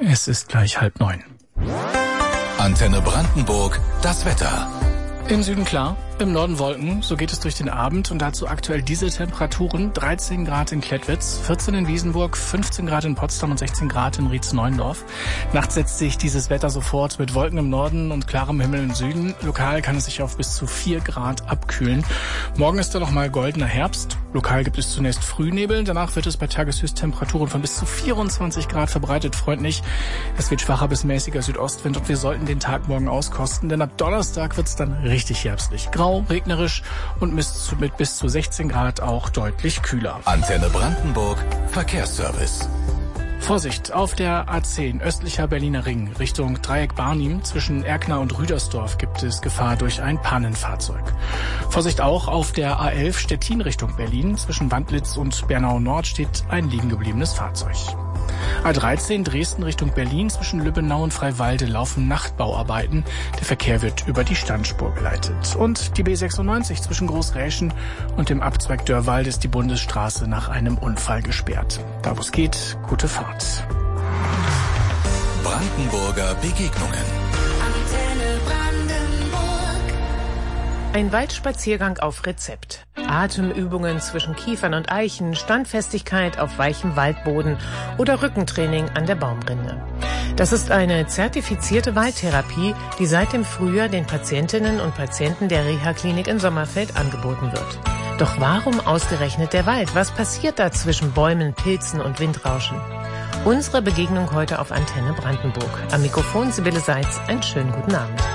Es ist gleich 8:30. Antenne Brandenburg, das Wetter. Im Süden klar, im Norden Wolken, so geht es durch den Abend und dazu aktuell diese Temperaturen: 13 Grad in Klettwitz, 14 in Wiesenburg, 15 Grad in Potsdam und 16 Grad in Rietz-Neuendorf. Nachts setzt sich dieses Wetter sofort mit Wolken im Norden und klarem Himmel im Süden. Lokal kann es sich auf bis zu 4 Grad abkühlen. Morgen ist da nochmal goldener Herbst. Lokal gibt es zunächst Frühnebel, danach wird es bei Tageshöchsttemperaturen von bis zu 24 Grad verbreitet freundlich. Es wird schwacher bis mäßiger Südostwind und wir sollten den Tag morgen auskosten, denn ab Donnerstag wird es dann richtig herbstlich. Grau, regnerisch und mit bis zu 16 Grad auch deutlich kühler. Antenne Brandenburg, Verkehrsservice. Vorsicht, auf der A10 östlicher Berliner Ring Richtung Dreieck Barnim zwischen Erkner und Rüdersdorf gibt es Gefahr durch ein Pannenfahrzeug. Vorsicht auch auf der A11 Stettin Richtung Berlin zwischen Wandlitz und Bernau Nord steht ein liegengebliebenes Fahrzeug. A13 Dresden Richtung Berlin zwischen Lübbenau und Freiwalde laufen Nachtbauarbeiten. Der Verkehr wird über die Standspur geleitet. Und die B96 zwischen Großräschen und dem Abzweig Dörrwald ist die Bundesstraße nach einem Unfall gesperrt. Da wo es geht, gute Fahrt. Brandenburger Begegnungen. Ein Waldspaziergang auf Rezept. Atemübungen zwischen Kiefern und Eichen, Standfestigkeit auf weichem Waldboden oder Rückentraining an der Baumrinde. Das ist eine zertifizierte Waldtherapie, die seit dem Frühjahr den Patientinnen und Patienten der Reha-Klinik in Sommerfeld angeboten wird. Doch warum ausgerechnet der Wald? Was passiert da zwischen Bäumen, Pilzen und Windrauschen? Unsere Begegnung heute auf Antenne Brandenburg. Am Mikrofon Sibylle Seitz. Einen schönen guten Abend.